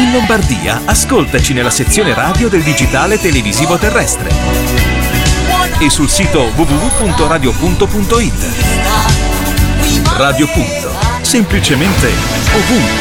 In Lombardia ascoltaci nella sezione radio del digitale televisivo terrestre e sul sito www.radiopunto.it. Radio Punto, semplicemente ovunque.